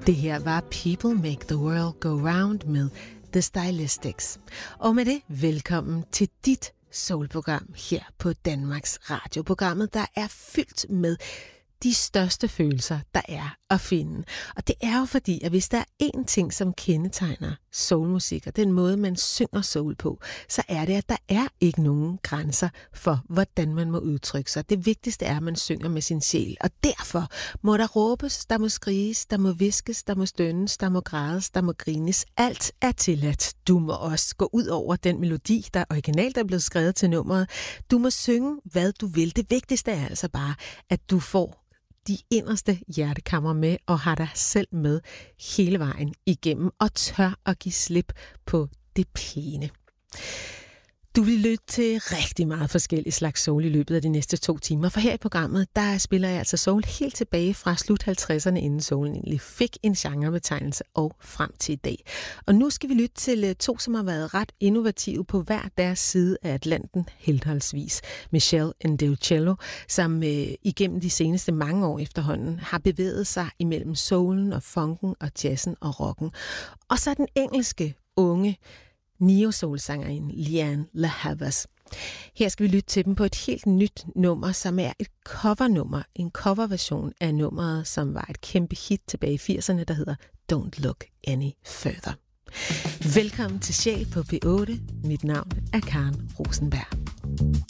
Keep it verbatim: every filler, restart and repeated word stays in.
Det her var People Make the World Go Round med The Stylistics. Og med det, velkommen til dit soulprogram her på Danmarks Radio. Programmet, der er fyldt med de største følelser, der er at finde. Og det er jo fordi, at hvis der er én ting, som kendetegner soulmusik, og den måde, man synger soul på, så er det, at der er ikke nogen grænser for, hvordan man må udtrykke sig. Det vigtigste er, at man synger med sin sjæl. Og derfor må der råbes, der må skriges, der må viskes, der må stønnes, der må grædes, der må grines. Alt er tilladt. Du må også gå ud over den melodi, der originalt er blevet skrevet til nummeret. Du må synge, hvad du vil. Det vigtigste er altså bare, at du får de inderste hjertekammer med og har dig selv med hele vejen igennem og tør at give slip på det pæne. Du vil lytte til rigtig meget forskellige slags soul i løbet af de næste to timer, for her i programmet, der spiller jeg altså soul helt tilbage fra slut halvtredserne, inden soulen egentlig fik en genrebetegnelse og frem til i dag. Og nu skal vi lytte til to, som har været ret innovative på hver deres side af Atlanten, henholdsvis Michelle Ndegeocello, som øh, igennem de seneste mange år efterhånden har bevæget sig imellem soulen og funken og jazzen og rocken. Og så den engelske unge neo-soul-sangerinde Lianne La Havas. Her skal vi lytte til dem på et helt nyt nummer, som er et covernummer, en coverversion af nummeret, som var et kæmpe hit tilbage i firserne, der hedder Don't Look Any Further. Velkommen til Sjæl på P otte. Mit navn er Karen Rosenberg.